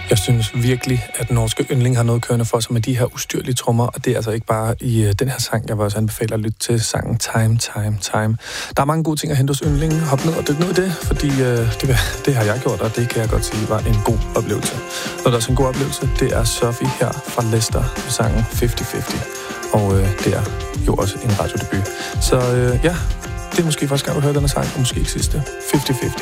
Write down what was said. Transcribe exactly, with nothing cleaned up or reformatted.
Jeg synes virkelig, at norske yndling har noget kørende for sig med de her ustyrlige trommer, og det er altså ikke bare i uh, den her sang. Jeg vil også anbefale at lytte til sangen Time, Time, Time. Der er mange gode ting at hente hos yndlingen. Hop ned og dyk ned i det, fordi uh, det, det har jeg gjort, og det kan jeg godt sige var en god oplevelse. Når der er en god oplevelse, det er Sophie her fra Leicester med sangen halvtreds halvtreds. Og uh, det er jo også en radiodebut. Så uh, ja, det er måske første gang, du hører den her sang, og måske ikke sidste. halvtreds halvtreds.